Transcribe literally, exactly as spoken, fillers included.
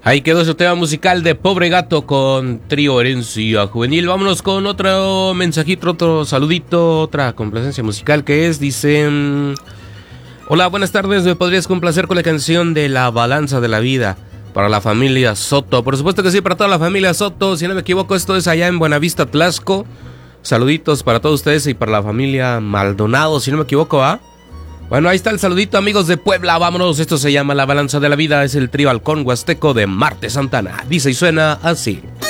Ahí quedó ese tema musical de Pobre Gato con Trío Herencia Juvenil. Vámonos con otro mensajito, otro saludito, otra complacencia musical que es, dice... Hola, buenas tardes, ¿me podrías complacer con la canción de La Balanza de la Vida para la familia Soto? Por supuesto que sí, para toda la familia Soto, si no me equivoco, esto es allá en Buenavista, Tlaxco. Saluditos para todos ustedes y para la familia Maldonado, si no me equivoco, ¿ah? Bueno, ahí está el saludito, amigos de Puebla, vámonos. Esto se llama La Balanza de la Vida, es el trío Halcón Huasteco de Marte Santana. Dice y suena así.